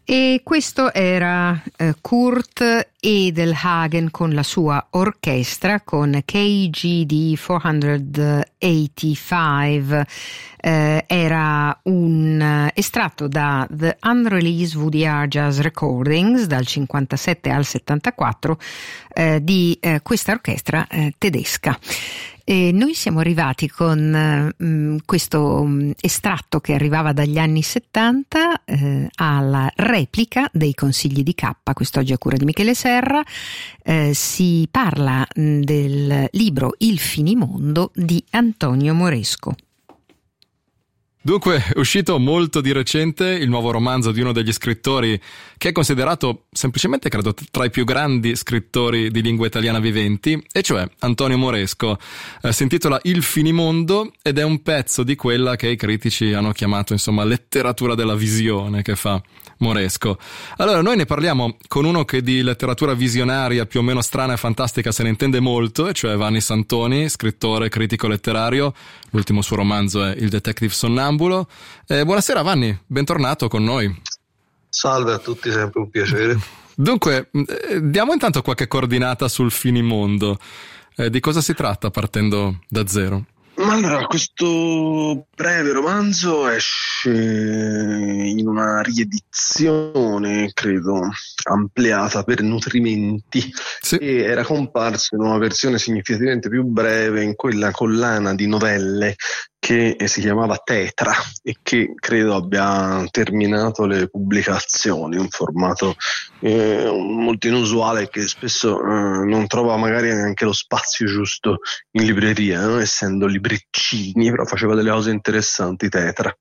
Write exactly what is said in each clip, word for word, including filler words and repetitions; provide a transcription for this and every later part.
E questo era eh, Kurt Edelhagen con la sua orchestra, con K G D quattrocentottantacinque. Eh, era un eh, estratto da The Unreleased V D R Jazz Recordings dal cinquantasette al settantaquattro eh, di eh, questa orchestra eh, tedesca. E noi siamo arrivati con um, questo um, estratto che arrivava dagli anni settanta eh, alla replica dei Consigli di K, quest'oggi a cura di Michele Serra. Eh, si parla mh, del libro Il finimondo di Antonio Moresco. Dunque, è uscito molto di recente il nuovo romanzo di uno degli scrittori che è considerato semplicemente, credo, tra i più grandi scrittori di lingua italiana viventi, e cioè Antonio Moresco. Eh, si intitola Il finimondo ed è un pezzo di quella che i critici hanno chiamato, insomma, letteratura della visione che fa Moresco. Allora, noi ne parliamo con uno che di letteratura visionaria più o meno strana e fantastica se ne intende molto, e cioè Vanni Santoni, scrittore, critico letterario. L'ultimo suo romanzo è Il detective sonnambulo. Eh, buonasera Vanni, bentornato con noi. Salve a tutti, sempre un piacere. Dunque, eh, diamo intanto qualche coordinata sul finimondo. Eh, di cosa si tratta partendo da zero? Ma allora, questo breve romanzo esce in una riedizione, credo, ampliata per nutrimenti, sì. E era comparso in una versione significativamente più breve in quella collana di novelle che si chiamava Tetra e che credo abbia terminato le pubblicazioni, un formato eh, molto inusuale che spesso eh, non trova magari neanche lo spazio giusto in libreria, no? Essendo libriccini, però faceva delle cose interessanti Tetra.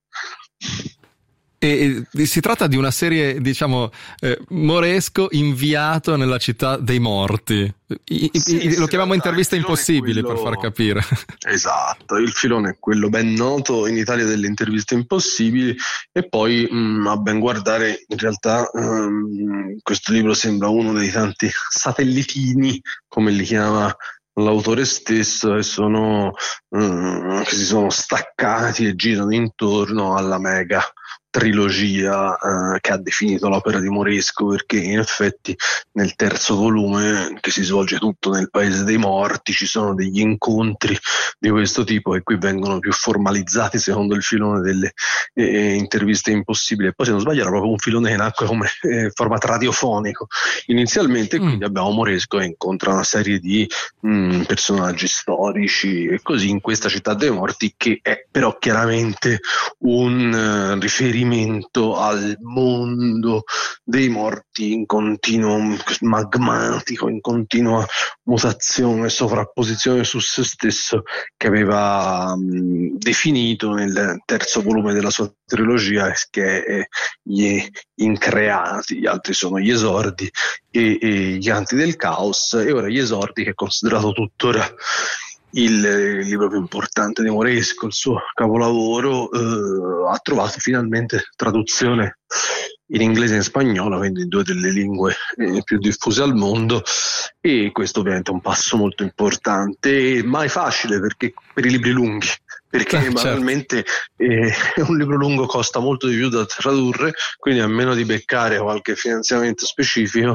E, e si tratta di una serie, diciamo, eh, Moresco inviato nella città dei morti. I, sì, i, sì, lo chiamiamo interviste impossibili quello... per far capire. Esatto, il filone è quello ben noto in Italia delle interviste impossibili, e poi mh, a ben guardare in realtà mh, questo libro sembra uno dei tanti satellitini, come li chiama l'autore stesso, e sono mh, che si sono staccati e girano intorno alla mega trilogia eh, che ha definito l'opera di Moresco, perché in effetti nel terzo volume, che si svolge tutto nel paese dei morti, ci sono degli incontri di questo tipo che qui vengono più formalizzati secondo il filone delle eh, interviste impossibili, e poi se non sbaglio era proprio un filone che nacque come eh, format radiofonico inizialmente, mm. quindi abbiamo Moresco che incontra una serie di mh, personaggi storici e così in questa città dei morti, che è però chiaramente un uh, riferimento al mondo dei morti in continuo magmatico, in continua mutazione e sovrapposizione su se stesso, che aveva mh, definito nel terzo volume della sua trilogia, che è Gli Increati, gli altri sono gli esordi e, e gli Giganti del Caos, e ora gli esordi, che è considerato tuttora il libro più importante di Moresco, il suo capolavoro, eh, ha trovato finalmente traduzione in inglese e in spagnolo, quindi in due delle lingue eh, più diffuse al mondo, e questo ovviamente è un passo molto importante, mai facile perché per i libri lunghi, perché eh, banalmente certo. eh, un libro lungo costa molto di più da tradurre, quindi a meno di beccare qualche finanziamento specifico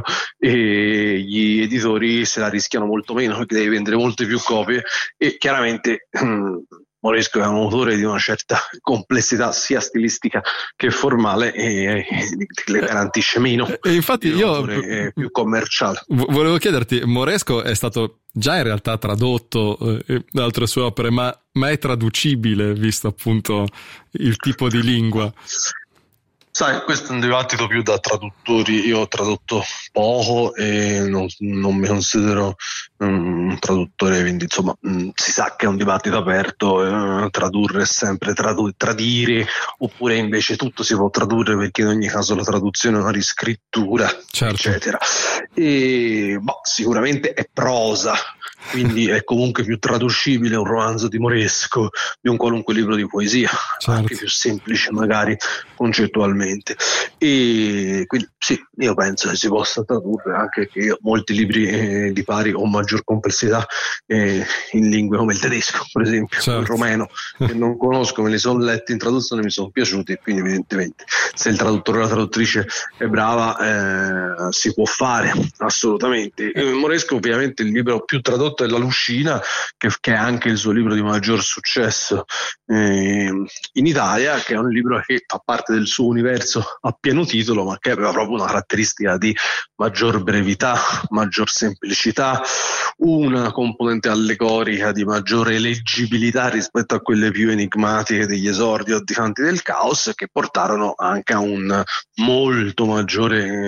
e gli editori se la rischiano molto meno, perché devi vendere molte più copie, e chiaramente mh, Moresco è un autore di una certa complessità sia stilistica che formale, e le garantisce meno. E infatti io più commerciale. Volevo chiederti, Moresco è stato già in realtà tradotto eh, da altre sue opere, ma, ma è traducibile visto appunto il tipo di lingua? Sai, questo è un dibattito più da traduttori. Io ho tradotto poco e non, non mi considero un traduttore, quindi insomma mh, si sa che è un dibattito aperto, eh, tradurre è sempre tradu- tradire, oppure invece tutto si può tradurre perché in ogni caso la traduzione è una riscrittura, certo. eccetera. E boh, sicuramente è prosa quindi è comunque più traducibile un romanzo di Moresco di un qualunque libro di poesia, certo. Anche più semplice magari concettualmente, e quindi sì, io penso che si possa tradurre, anche che io molti libri eh, di pari o maggior complessità eh, in lingue come il tedesco, per esempio, certo. Il romeno, che non conosco, me li sono letti in traduzione, mi sono piaciuti, quindi evidentemente se il traduttore o la traduttrice è brava eh, si può fare assolutamente. E Moresco ovviamente il libro più tradotto è La Lucina, che, che è anche il suo libro di maggior successo eh, in Italia, che è un libro che fa parte del suo universo a pieno titolo, ma che aveva proprio una caratteristica di maggior brevità, maggior semplicità, una componente allegorica di maggiore leggibilità rispetto a quelle più enigmatiche degli esordi o di Canti del Caos, che portarono anche a un molto maggiore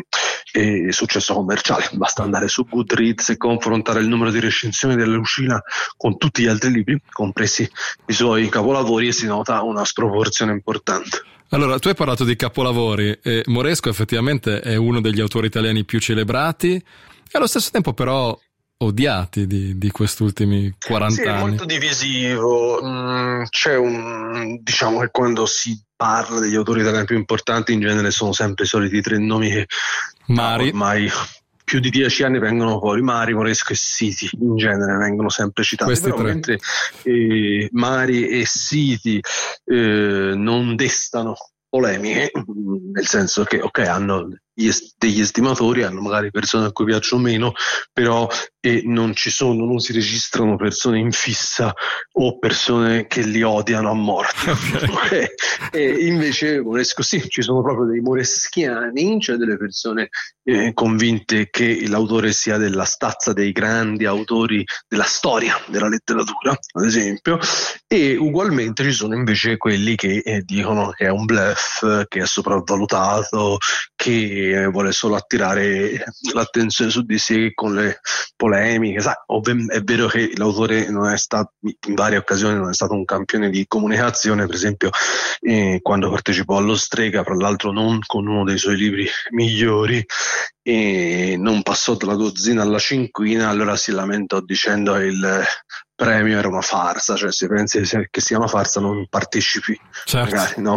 eh, successo commerciale. Basta andare su Goodreads e confrontare il numero di recensioni della Lucina con tutti gli altri libri, compresi i suoi capolavori, e si nota una sproporzione importante. Allora, tu hai parlato di capolavori e Moresco effettivamente è uno degli autori italiani più celebrati e allo stesso tempo però odiati di, di questi ultimi quaranta sì, anni. Sì, è molto divisivo. Mm, c'è un, diciamo che quando si parla degli autori italiani più importanti in genere sono sempre i soliti tre nomi che Mari. ormai più di dieci anni vengono fuori. Mari, Moresco e Siti in genere vengono sempre citati. Questi però tre. Mentre eh, Mari e Siti eh, non destano polemiche, nel senso che ok, hanno gli est- degli estimatori, hanno magari persone a cui piacciono meno, però e non ci sono, non si registrano persone in fissa o persone che li odiano a morte. Okay. E invece Moresco sì, ci sono proprio dei moreschiani, cioè delle persone eh, convinte che l'autore sia della stazza dei grandi autori della storia della letteratura, ad esempio, e ugualmente ci sono invece quelli che eh, dicono che è un bluff, che è sopravvalutato, che vuole solo attirare l'attenzione su di sé con le polemiche. Sai, ovvi- è vero che l'autore non è stato, in varie occasioni non è stato un campione di comunicazione, per esempio eh, quando partecipò allo Strega, tra l'altro non con uno dei suoi libri migliori, e non passò dalla dozzina alla cinquina, allora si lamentò dicendo che il premio era una farsa, cioè se pensi che sia una farsa non partecipi, certo. Magari no.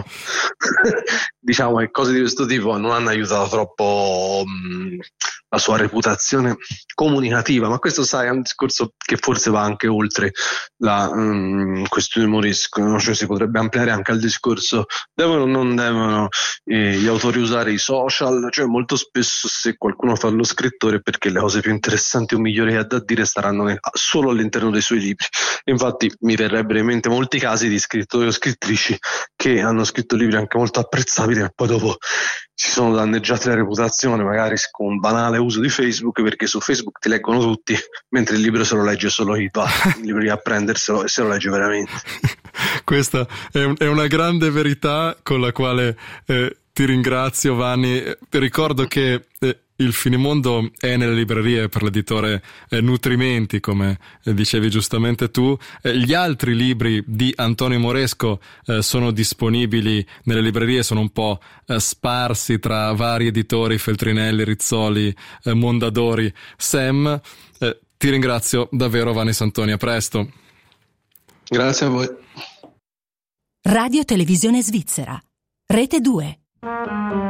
Diciamo che cose di questo tipo non hanno aiutato troppo mh, la sua reputazione comunicativa, ma questo sai è un discorso che forse va anche oltre la mh, questione Moresco, no? Cioè si potrebbe ampliare anche al discorso devono o non devono eh, gli autori usare i social, cioè molto spesso se qualcuno fa lo scrittore perché le cose più interessanti o migliori che ha da dire staranno solo all'interno dei suoi libri. Infatti mi verrebbero in mente molti casi di scrittori o scrittrici che hanno scritto libri anche molto apprezzabili e poi dopo si sono danneggiati la reputazione magari con un banale uso di Facebook, perché su Facebook ti leggono tutti mentre il libro se lo legge solo chi va il libro di apprenderselo e se lo legge veramente. Questa è, un, è una grande verità con la quale eh, ti ringrazio, Vanni. Ricordo che eh, il Finimondo è nelle librerie per l'editore eh, Nutrimenti, come eh, dicevi giustamente tu. Eh, gli altri libri di Antonio Moresco eh, sono disponibili nelle librerie, sono un po' eh, sparsi tra vari editori, Feltrinelli, Rizzoli, eh, Mondadori, Sam. Eh, ti ringrazio davvero, Vanni Santoni, a presto. Grazie a voi. Radio Televisione Svizzera, Rete due.